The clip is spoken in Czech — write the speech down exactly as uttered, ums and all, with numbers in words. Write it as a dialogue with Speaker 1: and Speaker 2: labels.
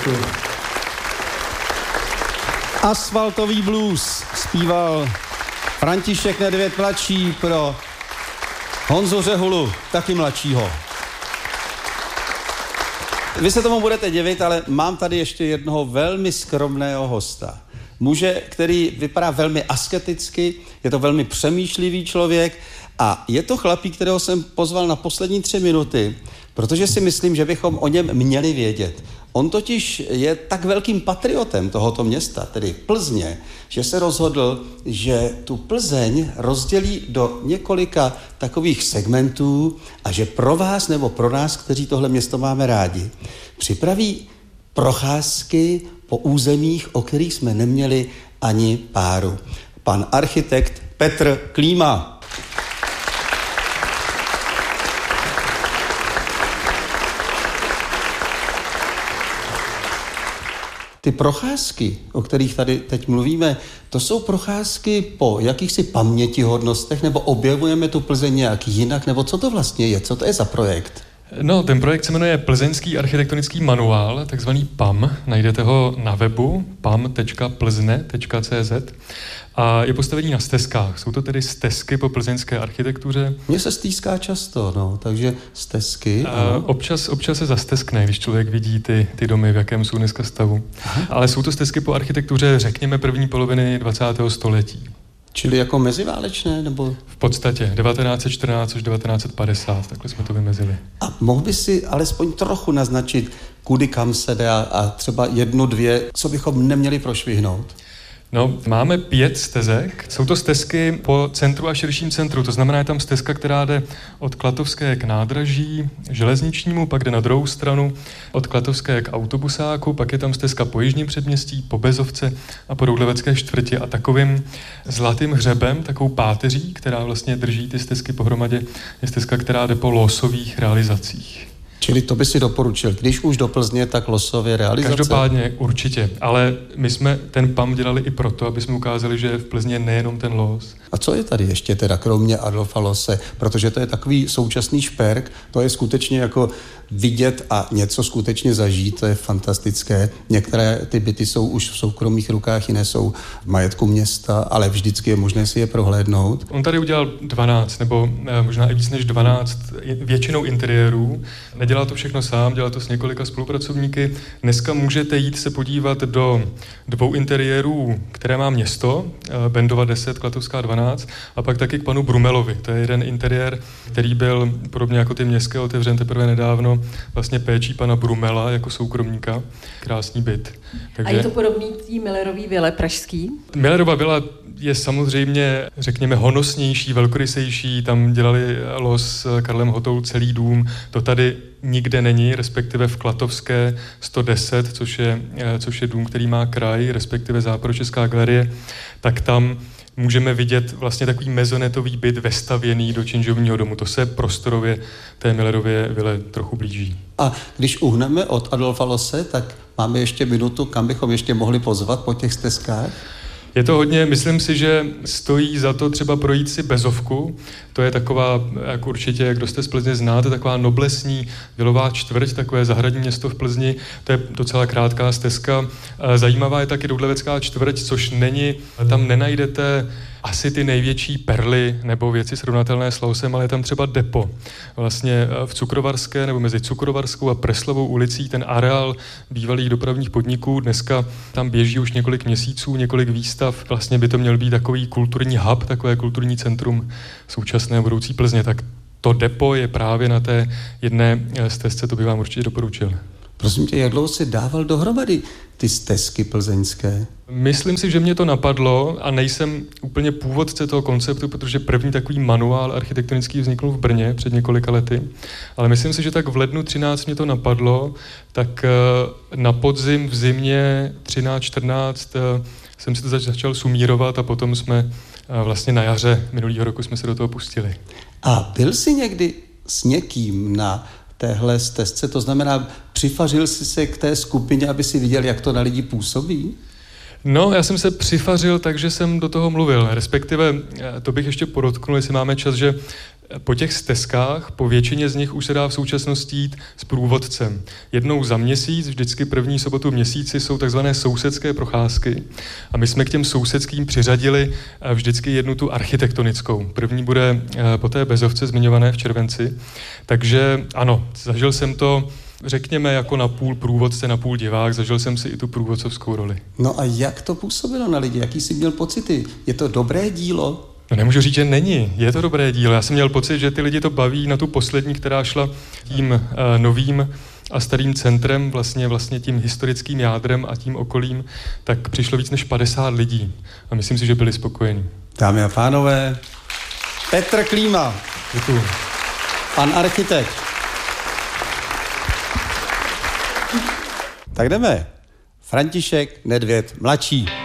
Speaker 1: Děkuji. Asfaltový blues zpíval František Nedvěd mladší pro Honzu Řehulu, taky mladšího. Vy se tomu budete divit, ale mám tady ještě jednoho velmi skromného hosta. Muže, který vypadá velmi asketicky, je to velmi přemýšlivý člověk a je to chlapík, kterého jsem pozval na poslední tři minuty, protože si myslím, že bychom o něm měli vědět. On totiž je tak velkým patriotem tohoto města, tedy Plzně, že se rozhodl, že tu Plzeň rozdělí do několika takových segmentů a že pro vás nebo pro nás, kteří tohle město máme rádi, připraví procházky po územích, o kterých jsme neměli ani páru. Pan architekt Petr Klíma. Ty procházky, o kterých tady teď mluvíme, to jsou procházky po jakýchsi pamětihodnostech, nebo objevujeme tu Plzeň nějak jinak, nebo co to vlastně je? Co to je za projekt?
Speaker 2: No, ten projekt se jmenuje Plzeňský architektonický manuál, takzvaný P A M. Najdete ho na webu pam tečka plzne tečka cz a je postavený na stezkách. Jsou to tedy stezky po plzeňské architektuře.
Speaker 1: Mně se stýská často, no, takže stezky.
Speaker 2: A občas, občas se zasteskne, když člověk vidí ty, ty domy, v jakém jsou dneska stavu. Aha. Ale jsou to stezky po architektuře, řekněme, první poloviny dvacátého století.
Speaker 1: Čili jako meziválečné, nebo?
Speaker 2: V podstatě devatenáct set čtrnáct až devatenáct set padesát, takhle jsme to vymezili.
Speaker 1: A mohl by si alespoň trochu naznačit, kudy kam se jde a, a třeba jednu, dvě, co bychom neměli prošvihnout?
Speaker 2: No, máme pět stezek. Jsou to stezky po centru a širším centru. To znamená, je tam stezka, která jde od Klatovské k nádraží železničnímu, pak jde na druhou stranu od Klatovské k autobusáku, pak je tam stezka po jižním předměstí, po Bezovce a po Roudlevecké čtvrti. A takovým zlatým hřebem, takovou páteří, která vlastně drží ty stezky pohromadě, je stezka, která jde po losových realizacích.
Speaker 1: Čili to by si doporučil, když už do Plzně, tak losově realizace?
Speaker 2: Každopádně určitě, ale my jsme ten P A M dělali i proto, aby jsme ukázali, že v Plzni je nejenom ten los.
Speaker 1: A co je tady ještě teda kromě Adolfa Losse? Protože to je takový současný šperk, to je skutečně jako vidět a něco skutečně zažít, to je fantastické. Některé ty byty jsou už v soukromých rukách, jiné jsou v majetku města, ale vždycky je možné si je prohlédnout.
Speaker 2: On tady udělal dvanáct, nebo možná i víc než dvanáct, většinou interiérů. Nedělá to všechno sám, dělá to s několika spolupracovníky. Dneska můžete jít se podívat do dvou interiérů, které má město, Bendova deset, Klatovská dvanáct, a pak taky k panu Brumelovi. To je jeden interiér, který byl podobně jako ty městské otevřen teprve nedávno vlastně péčí pana Brumela jako soukromníka. Krásný byt.
Speaker 3: Takže... A je to podobný tý Millerový vile pražský?
Speaker 2: Millerova vila je samozřejmě, řekněme, honosnější, velkorysejší. Tam dělali los s Karlem Hotou celý dům. To tady nikde není, respektive v Klatovské sto deset, což je, což je dům, který má kraj, respektive Západočeská galerie, tak tam můžeme vidět vlastně takový mezonetový byt vestavěný do činžovního domu. To se prostorově té Millerově vile trochu blíží.
Speaker 1: A když uhneme od Adolfa Losse, tak máme ještě minutu, kam bychom ještě mohli pozvat po těch stezkách?
Speaker 2: Je to hodně, myslím si, že stojí za to třeba projít si Bezovku. To je taková, jak určitě, kdo jste z Plzně znáte, taková noblesní vilová čtvrť, takové zahradní město v Plzni. To je docela krátká stezka. Zajímavá je taky Roudlevecká čtvrť, což není, tam nenajdete asi ty největší perly nebo věci srovnatelné s Losem, ale je tam třeba depo. Vlastně v Cukrovarské nebo mezi Cukrovarskou a Preslovou ulicí ten areál bývalých dopravních podniků. Dneska tam běží už několik měsíců, několik výstav. Vlastně by to měl být takový kulturní hub, takové kulturní centrum současné budoucí Plzně. Tak to depo je právě na té jedné stezce, to bych vám určitě doporučil.
Speaker 1: Prosím tě, jak dlouho jsi dával dohromady ty stezky plzeňské?
Speaker 2: Myslím si, že mě to napadlo a nejsem úplně původce toho konceptu, protože první takový manuál architektonický vznikl v Brně před několika lety, ale myslím si, že tak v lednu třináct mě to napadlo, tak na podzim v zimě třináct čtrnáct jsem si to začal sumírovat a potom jsme vlastně na jaře minulého roku jsme se do toho pustili.
Speaker 1: A byl jsi někdy s někým na téhle stezce, to znamená, přifařil jsi se k té skupině, aby si viděl, jak to na lidi působí?
Speaker 2: No, já jsem se přifařil, takže jsem do toho mluvil. Respektive, to bych ještě podotknul, jestli máme čas, že Po těch stezkách, po většině z nich už se dá v současnosti jít s průvodcem. Jednou za měsíc, vždycky první sobotu v měsíci, jsou takzvané sousedské procházky. A my jsme k těm sousedským přiřadili vždycky jednu tu architektonickou. První bude po té Bezovce zmiňované v červenci. Takže ano, zažil jsem to, řekněme, jako na půl průvodce, na půl divák, zažil jsem si i tu průvodcovskou roli.
Speaker 1: No a jak to působilo na lidi? Jaký jsi měl pocity? Je to dobré dílo?
Speaker 2: No nemůžu říct, že není. Je to dobré dílo. Já jsem měl pocit, že ty lidi to baví na tu poslední, která šla tím uh, novým a starým centrem, vlastně, vlastně tím historickým jádrem a tím okolím, tak přišlo víc než padesát lidí. A myslím si, že byli spokojení.
Speaker 1: Dámy a pánové, Petr Klíma.
Speaker 2: Děkuju.
Speaker 1: Pan architekt. Tak jdeme. František Nedvěd mladší.